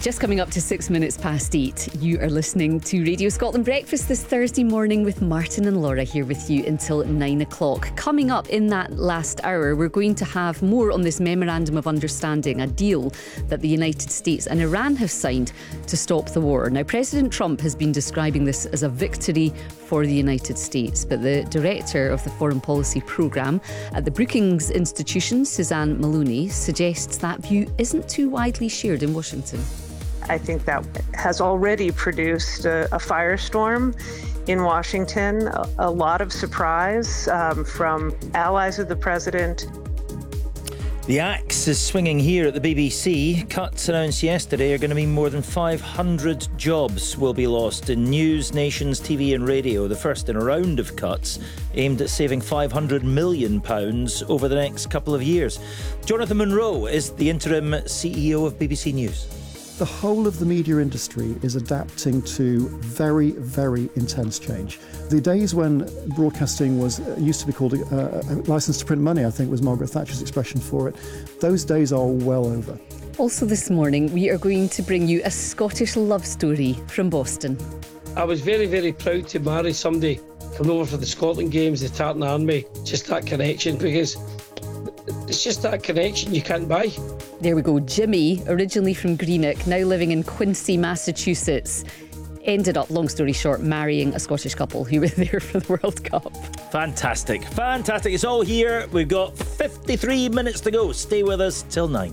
Just coming up to 6 minutes past 8, you are listening to Radio Scotland Breakfast this Thursday morning with Martin and Laura here with you until 9 o'clock. Coming up in that last hour, we're going to have more on this Memorandum of Understanding, a deal that the United States and Iran have signed to stop the war. Now, President Trump has been describing this as a victory for the United States, but the director of the Foreign Policy Programme at the Brookings Institution, Suzanne Maloney, suggests that view isn't too widely shared in Washington. I think that has already produced a firestorm in Washington, a lot of surprise from allies of the president. The axe is swinging here at the BBC. Cuts announced yesterday are going to mean more than 500 jobs will be lost in news, nations, TV and radio. The first in a round of cuts aimed at saving £500 million over the next couple of years. Jonathan Munro is the interim CEO of BBC News. The whole of the media industry is adapting to very, very intense change. The days when broadcasting used to be called a license to print money, I think was Margaret Thatcher's expression for it, those days are well over. Also this morning, we are going to bring you a Scottish love story from Boston. I was very, very proud to marry somebody coming over for the Scotland Games, the Tartan Army. Just that connection, because it's just that connection you can't buy. There we go. Jimmy, originally from Greenock, now living in Quincy, Massachusetts, ended up, long story short, marrying a Scottish couple who were there for the World Cup. Fantastic. It's all here. We've got 53 minutes to go. Stay with us till 9.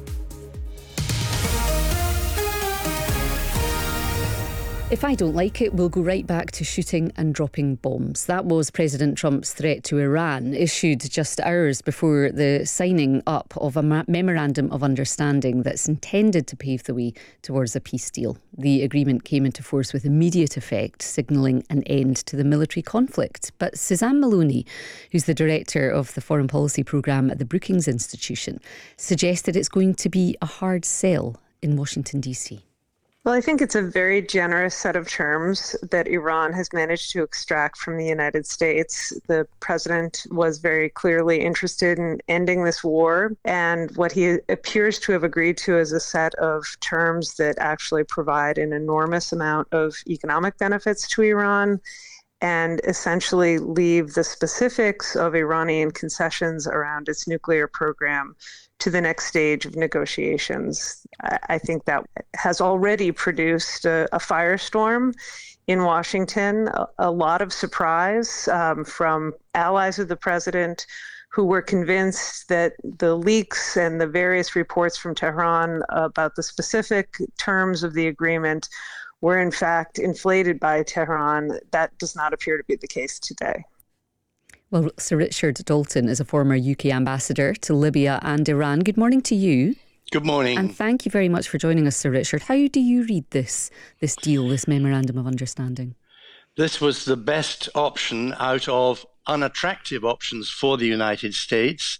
If I don't like it, we'll go right back to shooting and dropping bombs. That was President Trump's threat to Iran, issued just hours before the signing up of a memorandum of understanding that's intended to pave the way towards a peace deal. The agreement came into force with immediate effect, signalling an end to the military conflict. But Suzanne Maloney, who's the director of the Foreign Policy Programme at the Brookings Institution, suggested it's going to be a hard sell in Washington, D.C. Well, I think it's a very generous set of terms that Iran has managed to extract from the United States. The president was very clearly interested in ending this war, and what he appears to have agreed to is a set of terms that actually provide an enormous amount of economic benefits to Iran and essentially leave the specifics of Iranian concessions around its nuclear program to the next stage of negotiations. I think that has already produced a firestorm in Washington, a lot of surprise from allies of the president who were convinced that the leaks and the various reports from Tehran about the specific terms of the agreement were in fact inflated by Tehran. That does not appear to be the case today. Well, Sir Richard Dalton is a former UK ambassador to Libya and Iran. Good morning to you. Good morning. And thank you very much for joining us, Sir Richard. How do you read this deal, this memorandum of understanding? This was the best option out of unattractive options for the United States.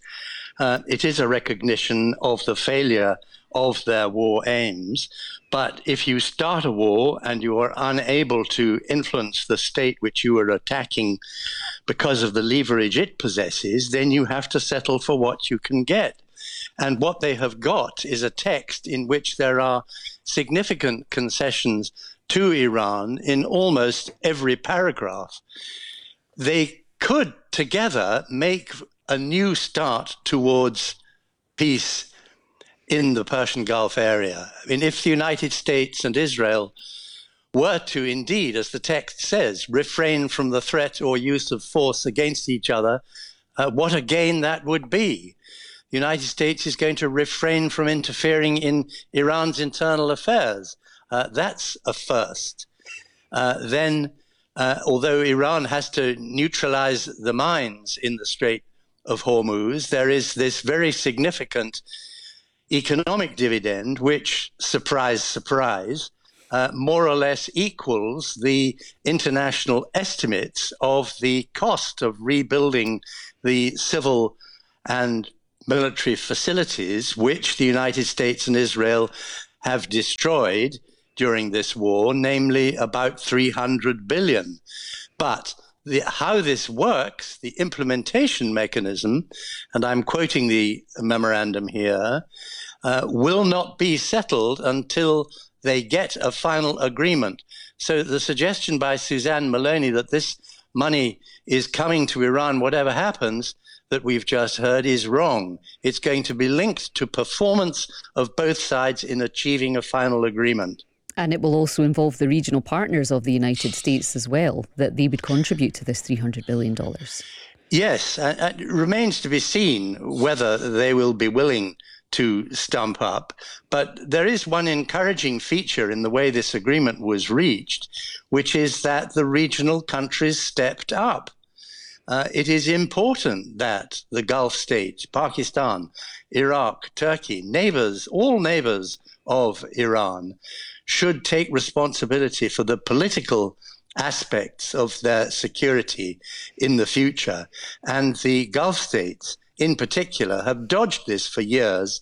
It is a recognition of the failure of their war aims. But if you start a war and you are unable to influence the state which you are attacking because of the leverage it possesses, then you have to settle for what you can get. And what they have got is a text in which there are significant concessions to Iran in almost every paragraph. They could together make a new start towards peace in the Persian Gulf area. I mean, if the United States and Israel were to indeed, as the text says, refrain from the threat or use of force against each other, what a gain that would be. The United States is going to refrain from interfering in Iran's internal affairs. That's a first. Then, although Iran has to neutralize the mines in the Strait of Hormuz, there is this very significant economic dividend, which, surprise, surprise, more or less equals the international estimates of the cost of rebuilding the civil and military facilities which the United States and Israel have destroyed during this war, namely about 300 billion. But how this works, the implementation mechanism, and I'm quoting the memorandum here, will not be settled until they get a final agreement. So the suggestion by Suzanne Maloney that this money is coming to Iran, whatever happens, that we've just heard, is wrong. It's going to be linked to performance of both sides in achieving a final agreement. And it will also involve the regional partners of the United States as well, that they would contribute to this $300 billion. Yes, and it remains to be seen whether they will be willing to stump up. But there is one encouraging feature in the way this agreement was reached, which is that the regional countries stepped up. It is important that the Gulf states, Pakistan, Iraq, Turkey, all neighbors of Iran, should take responsibility for the political aspects of their security in the future. And the Gulf states, in particular, have dodged this for years,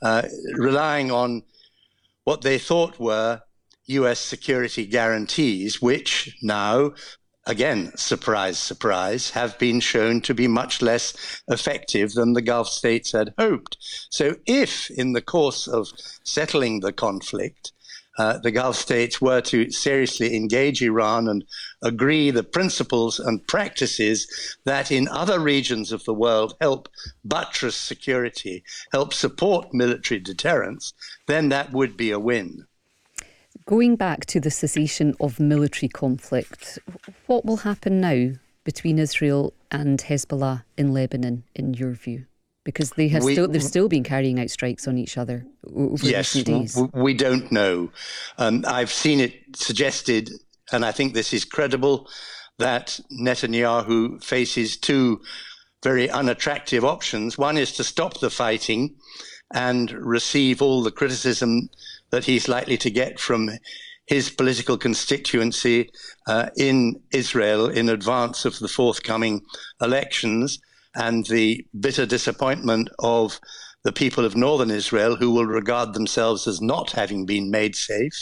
relying on what they thought were US security guarantees, which now, again, surprise, surprise, have been shown to be much less effective than the Gulf states had hoped. So if, in the course of settling the conflict, the Gulf states were to seriously engage Iran and agree the principles and practices that in other regions of the world help buttress security, help support military deterrence, then that would be a win. Going back to the cessation of military conflict, what will happen now between Israel and Hezbollah in Lebanon, in your view? Because they've still been carrying out strikes on each other over recent days. Yes, we don't know. I've seen it suggested, and I think this is credible, that Netanyahu faces two very unattractive options. One is to stop the fighting and receive all the criticism that he's likely to get from his political constituency in Israel in advance of the forthcoming elections, and the bitter disappointment of the people of northern Israel, who will regard themselves as not having been made safe,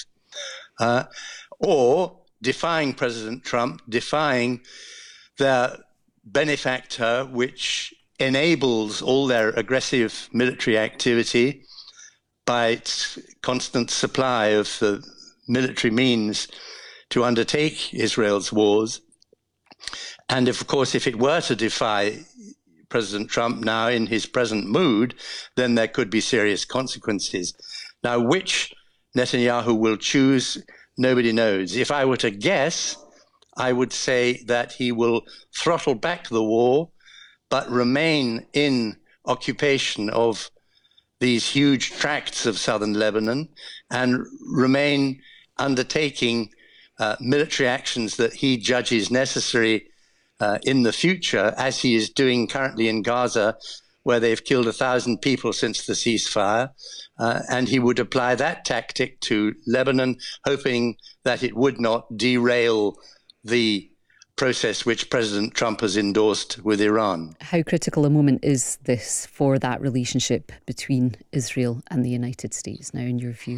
or defying President Trump, defying their benefactor, which enables all their aggressive military activity by its constant supply of the military means to undertake Israel's wars. And of course, if it were to defy President Trump now in his present mood, then there could be serious consequences. Now, which Netanyahu will choose, nobody knows. If I were to guess, I would say that he will throttle back the war, but remain in occupation of these huge tracts of southern Lebanon and remain undertaking military actions that he judges necessary in the future, as he is doing currently in Gaza, where they've killed 1,000 people since the ceasefire. And he would apply that tactic to Lebanon, hoping that it would not derail the process which President Trump has endorsed with Iran. How critical a moment is this for that relationship between Israel and the United States now, in your view?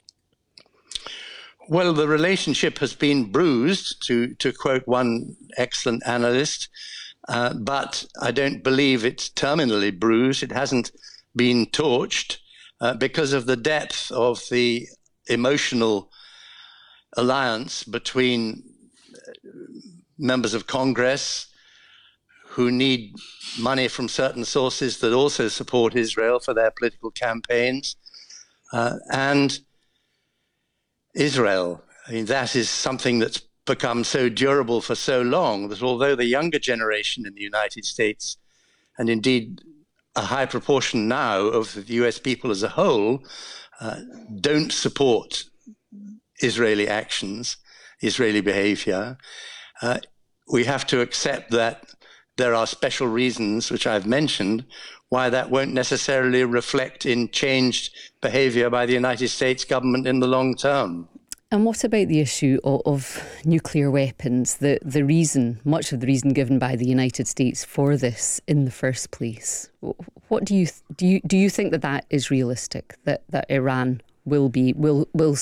Well, the relationship has been bruised, to quote one excellent analyst, but I don't believe it's terminally bruised. It hasn't been torched because of the depth of the emotional alliance between members of Congress who need money from certain sources that also support Israel for their political campaigns, and Israel. I mean, that is something that's become so durable for so long that although the younger generation in the United States, and indeed a high proportion now of the US people as a whole, don't support Israeli actions, Israeli behavior, we have to accept that there are special reasons, which I've mentioned, why that won't necessarily reflect in changed behavior by the United States government in the long term. And what about the issue of nuclear weapons? The reason, much of the reason given by the United States for this in the first place. What do you think that is realistic? That Iran will